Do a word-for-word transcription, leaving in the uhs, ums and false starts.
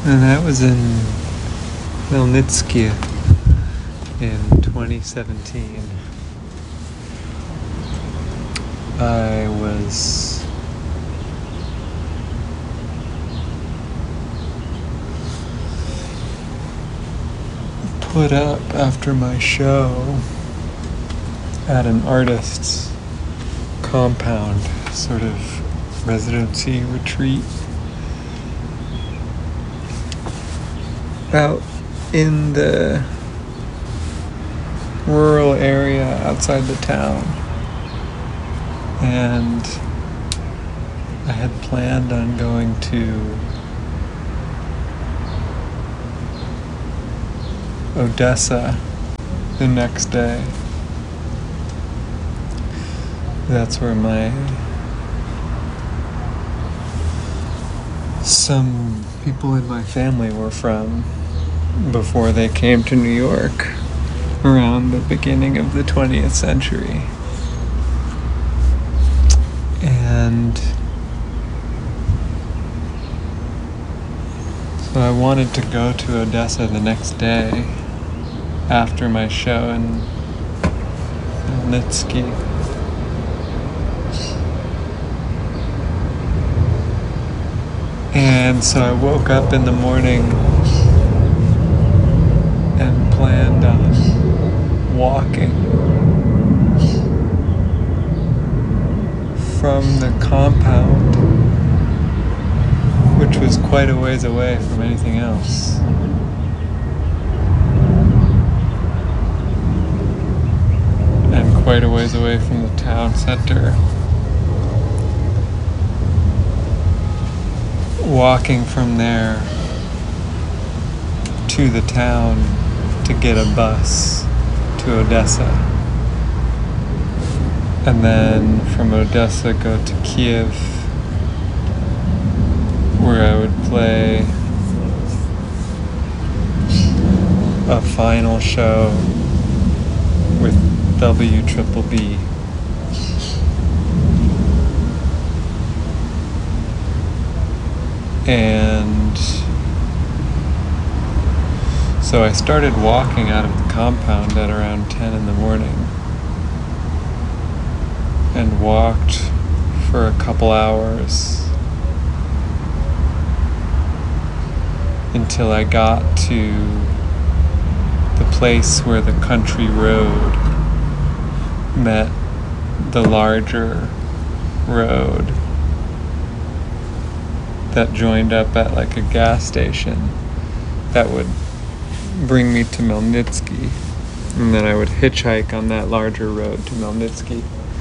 And that was in Melnitsky in twenty seventeen. I was put up after my show at an artist's compound, sort of residency retreat out in the rural area outside the town. And I had planned on going to Odessa the next day. That's where my some people in my family were from before they came to New York around the beginning of the twentieth century. And so I wanted to go to Odessa the next day after my show in Melnitsky. And so I woke up in the morning and planned on walking from the compound, which was quite a ways away from anything else. And quite a ways away from the town center. Walking from there to the town to get a bus to Odessa. And then from Odessa go to Kiev, where I would play a final show with W Triple B. And so I started walking out of the compound at around ten in the morning and walked for a couple hours until I got to the place where the country road met the larger road that joined up at like a gas station that would bring me to Melnitsky, and then I would hitchhike on that larger road to Melnitsky.